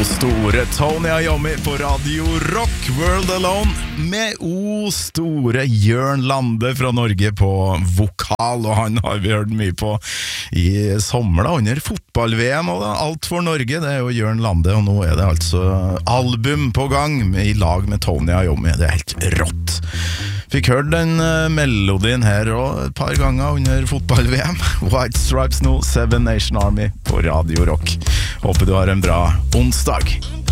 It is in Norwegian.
store Tony Iommi på Radio Rock World Alone med store Jørn Lande fra Norge på vokal, og han har vi hørt mye på i sommer da, under fotball-VM og da, alt for Norge, det jo Jørn Lande, og nå det altså album på gang i lag med Tony Iommi, det helt rått. Fikk hørt den melodien her og et par ganger under fotball-VM. White Stripes nå, Seven Nation Army på Radio Rock. Håper du har en bra onsdag.